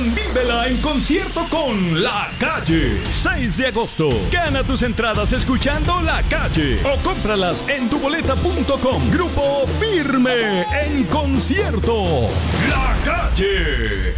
Vívela en concierto con La Calle. 6 de agosto. Gana tus entradas escuchando La Calle o cómpralas en tuboleta.com. Grupo Firme en concierto. La Calle.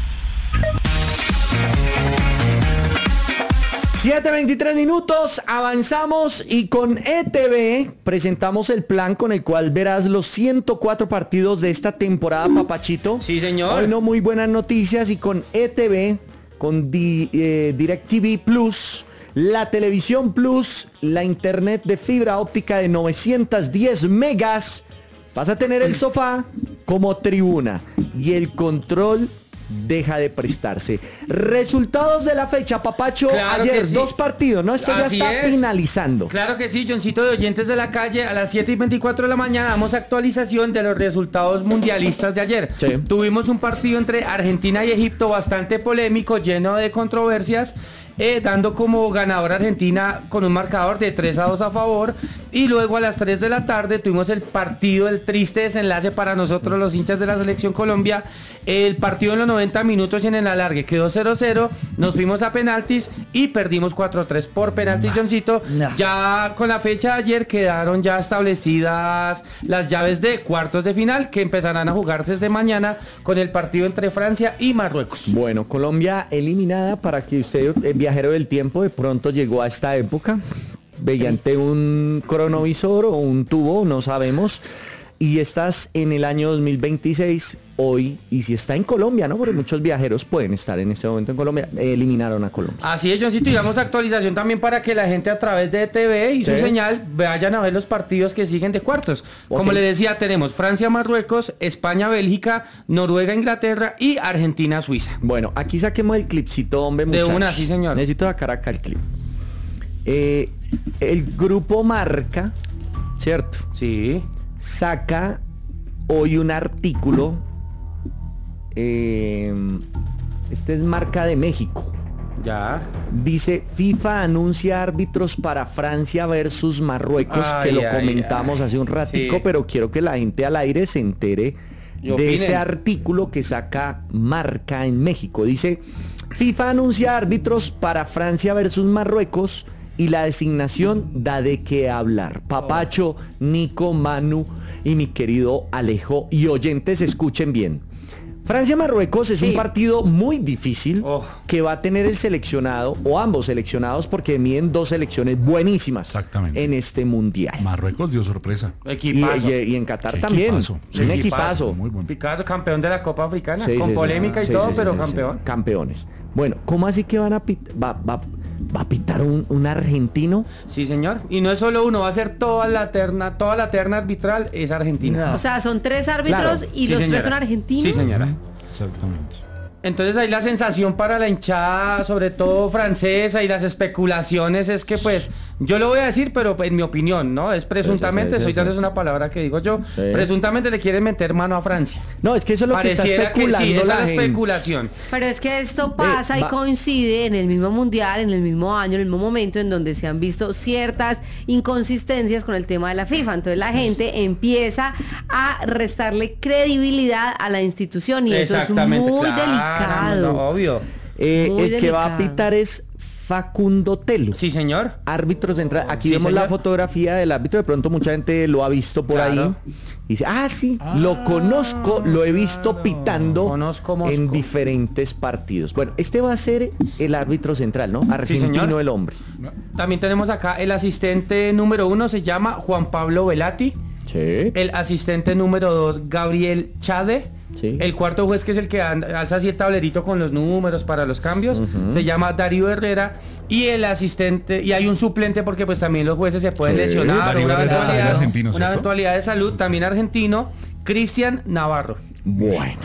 7:23 minutos, avanzamos y con ETV presentamos el plan con el cual verás los 104 partidos de esta temporada, Papachito. Sí, señor. Bueno, muy buenas noticias y con ETV, con DirecTV Plus, la televisión Plus, la internet de fibra óptica de 910 megas, vas a tener el sofá como tribuna y el control deja de prestarse. Resultados de la fecha, Papacho. Claro ayer, sí. 2 partidos, ¿no? Esto Así ya está es. finalizando. Claro que sí, Johncito de Oyentes de la Calle. A las 7:24 de la mañana damos actualización de los resultados mundialistas de ayer. Sí. Tuvimos un partido entre Argentina y Egipto bastante polémico, lleno de controversias, dando como ganador Argentina con un marcador de 3-2 a favor. Y luego a las 3 de la tarde tuvimos el partido, el triste desenlace para nosotros los hinchas de la Selección Colombia. El partido en los 90 minutos y en el alargue quedó 0-0. Nos fuimos a penaltis y perdimos 4-3 por penaltis, Johncito. Ya con la fecha de ayer quedaron ya establecidas las llaves de cuartos de final, que empezarán a jugarse desde mañana con el partido entre Francia y Marruecos. Bueno, Colombia eliminada, para que usted, viajero del tiempo, de pronto llegó a esta época mediante un cronovisor o un tubo, no sabemos, y estás en el año 2026 hoy, y si está en Colombia, ¿no? Porque muchos viajeros pueden estar en este momento en Colombia, eliminaron a Colombia. Así es, Johncito, y damos actualización también para que la gente a través de TV y su señal vayan a ver los partidos que siguen de cuartos. Como le decía, tenemos Francia, Marruecos, España, Bélgica, Noruega, Inglaterra y Argentina, Suiza. Bueno, aquí saquemos el clipcito, hombre, muchachos. De una, sí, señor. Necesito sacar acá el clip. El grupo Marca, ¿cierto? Sí. Saca hoy un artículo. Este es Marca de México. Ya. Dice: FIFA anuncia árbitros para Francia versus Marruecos, que lo comentamos hace un ratico, sí. pero quiero que la gente al aire se entere de este artículo que saca Marca en México. Dice: FIFA anuncia árbitros para Francia versus Marruecos y la designación da de qué hablar. Papacho, Nico, Manu y mi querido Alejo y oyentes, escuchen bien. Francia-Marruecos es un partido muy difícil que va a tener el seleccionado, o ambos seleccionados, porque miden 2 selecciones buenísimas en este mundial. Marruecos dio sorpresa. Equipazo. Y en Qatar también. Equipazo. Un equipazo. Muy bueno. Picasso, campeón de la Copa Africana, Sí, con sí, polémica sí, y todo, sí, pero sí, campeón. sí, campeones. Bueno, ¿cómo así que van a va a pitar un argentino? Sí, señor. Y no es solo uno, va a ser toda la terna arbitral es argentina. O sea, son 3 árbitros y Sí, los señora. 3 son argentinos. Sí, señora. Exactamente. Entonces ahí la sensación para la hinchada, sobre todo francesa, y las especulaciones es que, pues, yo lo voy a decir, pero en mi opinión, ¿no? Es presuntamente, estoy dando una palabra que digo yo, presuntamente le quieren meter mano a Francia. No, es que eso es lo que está especulando sí, esa la es la gente. especulación. Pero es que esto pasa y coincide en el mismo mundial, en el mismo año, en el mismo momento en donde se han visto ciertas inconsistencias con el tema de la FIFA. Entonces la gente empieza a restarle credibilidad a la institución y eso es muy delicado. No, obvio. El que va a pitar es Facundo Telo. Sí, señor. Árbitro central. Aquí Sí, vemos señor. la fotografía del árbitro. De pronto mucha gente lo ha visto por ahí. Y dice: sí, lo conozco, lo he visto pitando en diferentes partidos. Bueno, este va a ser el árbitro central, ¿no? Argentino, señor. el hombre. También tenemos acá el asistente número 1, se llama Juan Pablo Velati. Sí. El asistente número 2, Gabriel Chade. Sí. El cuarto juez, que es el que alza así el tablerito con los números para los cambios, se llama Darío Herrera. Y el asistente, y hay un suplente porque pues también los jueces se pueden lesionar, Darío una Herrera, eventualidad, argentino, una ¿cierto? eventualidad de salud, también argentino, Cristian Navarro. Bueno,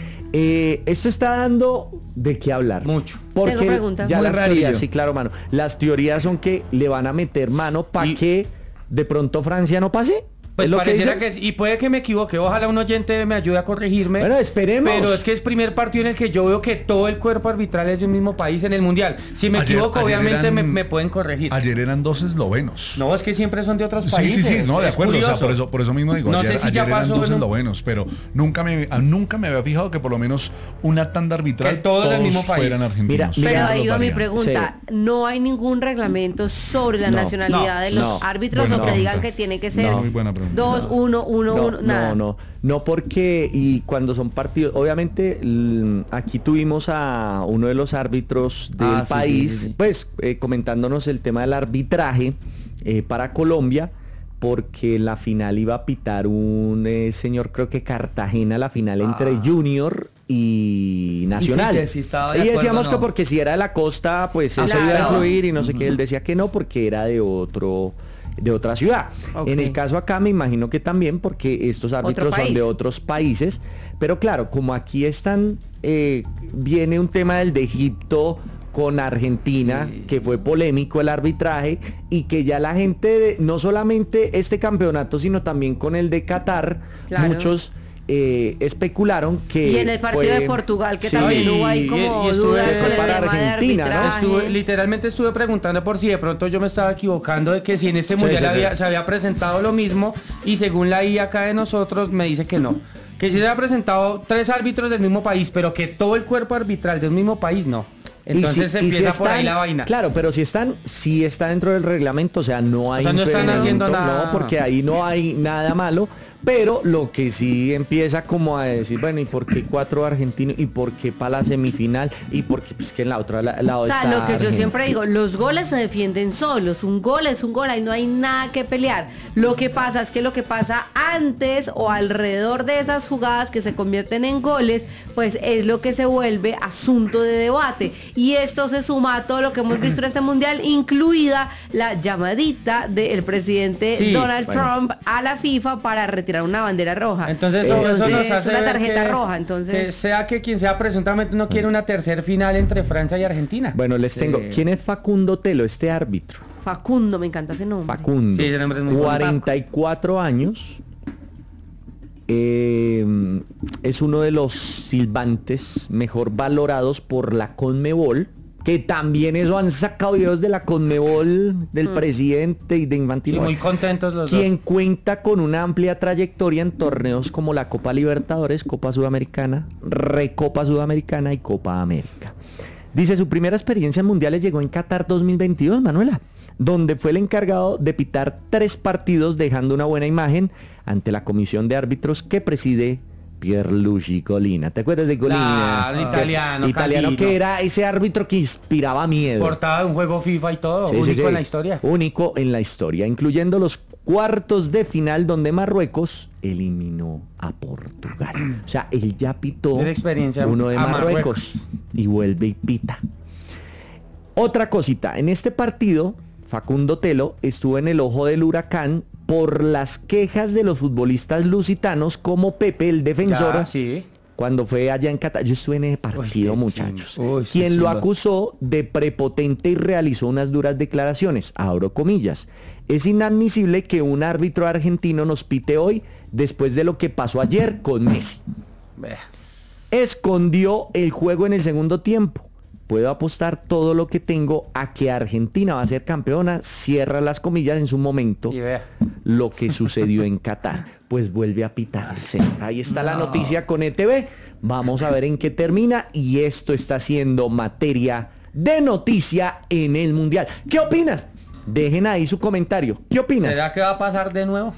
esto está dando de qué hablar. Mucho. Porque Tengo preguntas. ya Muy las rarillo. teorías, sí, claro, mano. Las teorías son que le van a meter mano para que de pronto Francia no pase. Pues ¿Es lo pareciera que que sí, y puede que me equivoque, ojalá un oyente me ayude a corregirme. Bueno, esperemos. Pero es que es primer partido en el que yo veo que todo el cuerpo arbitral es de un mismo país en el Mundial. Si me equivoco, obviamente me pueden corregir. Ayer eran 2 eslovenos. No, es que siempre son de otros países. Sí, no, de Es acuerdo, curioso. o sea, por eso mismo digo, No ayer, sé si ya ayer eran pasó 2 en un- eslovenos, pero nunca me había fijado que por lo menos una tanda arbitral Que todos del mismo país. fueran argentinos. Mira, Pero ahí Los va mi varían. pregunta. No hay ningún reglamento sobre la No, nacionalidad de los no. árbitros Buena o que pregunta. digan que tiene que ser No. Muy buena pregunta. 2, 1, 1, nada. No, porque y cuando son partidos, obviamente aquí tuvimos a uno de los árbitros del Sí, país, sí. pues comentándonos el tema del arbitraje para Colombia, porque en la final iba a pitar un señor, creo que Cartagena, la final entre Junior y Nacional. que sí estaba de y acuerdo, decíamos ¿no? que porque si era de la costa, pues eso Claro. iba a influir y no sé qué. Él decía que no, porque era de otra ciudad. Ok. En el caso acá me imagino que también porque estos árbitros son país. de otros países, pero claro, como aquí están, viene un tema del de Egipto con Argentina, que fue polémico el arbitraje, y que ya la gente, no solamente este campeonato, sino también con el de Qatar, Claro. muchos especularon que Y en el partido fue- de Portugal, que Sí. también hubo ahí Y como estuve- dudas con el para tema de Argentina, ¿no? arbitraje. Literalmente estuve preguntando por si de pronto yo me estaba equivocando de que si en este Sí, mundial sí, sí. se había presentado lo mismo y según la IA acá de nosotros me dice que no. Que si se había presentado 3 árbitros del mismo país, pero que todo el cuerpo arbitral del mismo país no. Entonces Y si empieza por ahí están- la vaina. Claro, pero si está dentro del reglamento, o sea, no hay O sea, no están impedimento, haciendo nada. no, porque ahí no hay nada malo, pero lo que sí empieza como a decir, bueno, ¿y por qué 4 argentinos? ¿Y por qué para la semifinal? ¿Y por qué pues que en la otra lado O sea, está lo que yo Argentina? siempre digo, los goles se defienden solos, un gol es un gol, ahí no hay nada que pelear. Lo que pasa es que lo que pasa antes o alrededor de esas jugadas que se convierten en goles, pues es lo que se vuelve asunto de debate. Y esto se suma a todo lo que hemos visto en este mundial, incluida la llamadita del presidente Sí, Donald bueno. Trump a la FIFA para retirar una bandera roja. Entonces eso nos es hace una ver tarjeta que- roja, que entonces sea que quien sea presuntamente no quiere una tercer final entre Francia y Argentina. Bueno, les Sí. tengo, ¿quién es Facundo Telo, este árbitro? Facundo, me encanta ese nombre. Facundo, Sí, ese nombre es muy bonito. 44 años, es uno de los silbantes mejor valorados por la Conmebol, que también eso han sacado videos de la Conmebol, del presidente y de Y Infantino, muy contentos los quien dos. cuenta con una amplia trayectoria en torneos como la Copa Libertadores, Copa Sudamericana, Recopa Sudamericana y Copa América. Dice, su primera experiencia en mundiales llegó en Qatar 2022, Manuela, donde fue el encargado de pitar 3 partidos, dejando una buena imagen ante la comisión de árbitros que preside Pierluigi Colina. ¿Te acuerdas de Colina? Claro, italiano, Italiano, Calino. que era ese árbitro que inspiraba miedo. Portada de un juego FIFA y todo, Sí, único sí, sí. en la historia. Único en la historia, incluyendo los cuartos de final donde Marruecos eliminó a Portugal. O sea, él ya pitó Tiene experiencia uno de a Marruecos y vuelve y pita. Otra cosita, en este partido, Facundo Telo estuvo en el ojo del huracán por las quejas de los futbolistas lusitanos como Pepe, el defensor, Ya, sí. cuando fue allá en Qatar. Yo estuve en ese partido, qué muchachos. chimba. Uy, qué Quien lo chimba. acusó de prepotente y realizó unas duras declaraciones. Abro comillas. Es inadmisible que un árbitro argentino nos pite hoy después de lo que pasó ayer con Messi. Vea. Escondió el juego en el segundo tiempo. Puedo apostar todo lo que tengo a que Argentina va a ser campeona. Cierra las comillas en su momento. Y vea. Lo que sucedió en Qatar. Pues vuelve a pitar el señor. Ahí está la noticia con ETV. Vamos a ver en qué termina. Y esto está siendo materia de noticia en el Mundial. ¿Qué opinan? Dejen ahí su comentario. ¿Qué opinas? ¿Será que va a pasar de nuevo?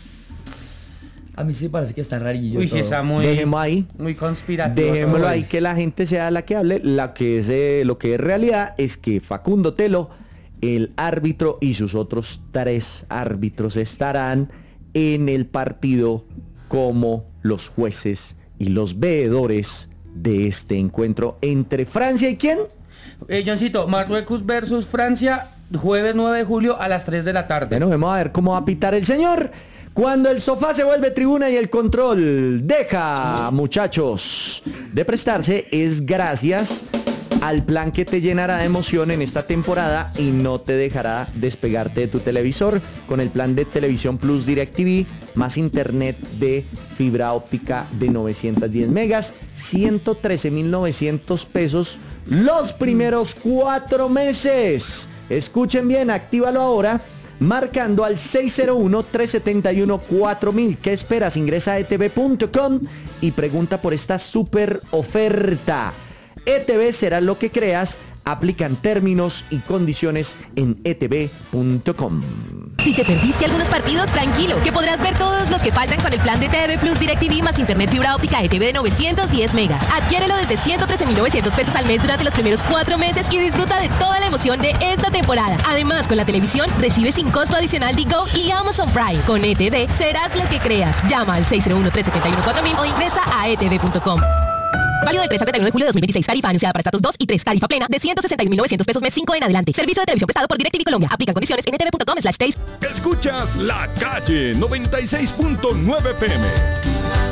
A mí sí parece que está rarillo. Uy, sí, todo. está muy, Dejemos ahí. muy conspirativo. Dejémoslo todo. ahí, que la gente sea la que hable. Lo que es realidad es que Facundo Telo, el árbitro y sus otros 3 árbitros estarán en el partido como los jueces y los veedores de este encuentro entre Francia y ¿quién? Johncito, Marruecos versus Francia, jueves 9 de julio a las 3 de la tarde. Bueno, vamos a ver cómo va a pitar el señor. Cuando el sofá se vuelve tribuna y el control deja, muchachos, de prestarse, es gracias al plan que te llenará de emoción en esta temporada y no te dejará despegarte de tu televisor, con el plan de Televisión Plus DirecTV, más internet de fibra óptica de 910 megas, 113.900 pesos los primeros 4 meses. Escuchen bien, actívalo ahora marcando al 601-371-4000. ¿Qué esperas? Ingresa a etv.com y pregunta por esta super oferta. ETV será lo que creas. Aplican términos y condiciones en etv.com. Si te perdiste algunos partidos, tranquilo, que podrás ver todos los que faltan con el plan de TV Plus DirecTV más internet fibra óptica ETV de 910 megas. Adquiérelo desde 113.900 pesos al mes durante los primeros 4 meses y disfruta de toda la emoción de esta temporada. Además, con la televisión, recibe sin costo adicional Digo y Amazon Prime. Con ETV, serás lo que creas. Llama al 601-371-4000 o ingresa a etv.com. Válido del 3 al 31 de julio de 2026. Tarifa anunciada para estatus 2 y 3. Tarifa plena de 161.900 pesos mes 5 en adelante. Servicio de televisión prestado por DirecTV Colombia. Aplican condiciones en etv.com/taste. Escuchas La Calle 96.9 PM.